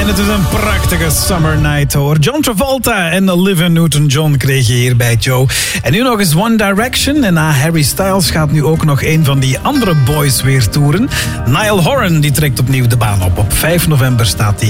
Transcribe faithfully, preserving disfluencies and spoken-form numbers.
En het is een prachtige summer night hoor. John Travolta en Olivia Newton-John kreeg je hier bij Joe. En nu nog eens One Direction. En na Harry Styles gaat nu ook nog een van die andere boys weer toeren. Niall Horan die trekt opnieuw de baan op. Op vijf november staat hij